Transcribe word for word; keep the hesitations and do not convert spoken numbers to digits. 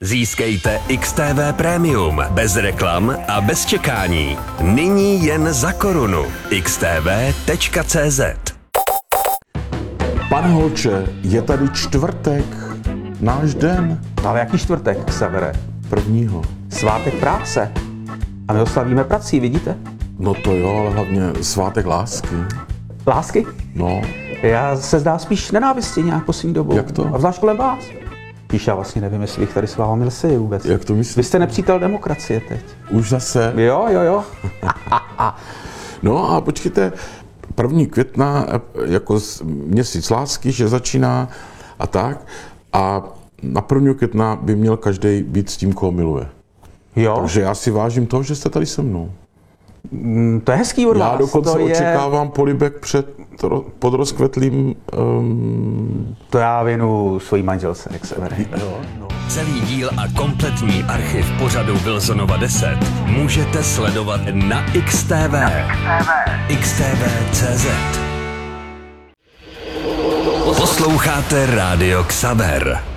Získejte X T V Premium bez reklam a bez čekání. Nyní jen za korunu. x t v tečka c z. Pane Holče, je tady čtvrtek, náš den. Ale jaký čtvrtek, Xavere? Prvního. Svátek práce. A my ho slavíme prací, vidíte? No to jo, ale hlavně svátek lásky. Lásky? No, Já se zdá spíš nenávisti nějak poslední dobou. Jak to? A zvlášť kolem vás. Píš, já vlastně nevím, jestli bych tady s vámi milseji vůbec. jak to Vy myslíš? jste nepřítel demokracie teď. Už zase. Jo, jo, jo. No a počkejte, první května, jako z- měsíc lásky, že začíná a tak. A na prvního května by měl každý být s tím, koho miluje. Jo, Takže já si vážím toho, že jste tady se mnou. mm, to je hezký od Já vás. dokonce to je, očekávám polibek před ro- pod rozkvetlým um, To já věnu svojí manželce, Xavere. Celý díl a kompletní archiv pořadu Wilsonova deset můžete sledovat na X T V. x t v tečka c z. Posloucháte Rádio Xaver.